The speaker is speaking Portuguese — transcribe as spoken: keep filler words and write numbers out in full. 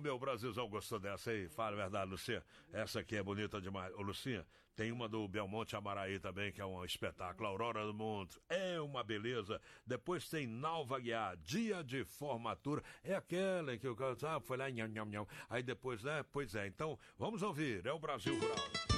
meu Brasilzão, gostou dessa aí? Fala a verdade, Lucinha. Essa aqui é bonita demais. Ô, Lucinha, tem uma do Belmonte Amaraí também, que é um espetáculo. Aurora do Mundo. É uma beleza. Depois tem Nalva Guiar, Dia de Formatura. É aquela que o cara ah, foi lá, nham, nham, nham. Aí depois, né? Pois é, então, vamos ouvir. É o Brasil Rural.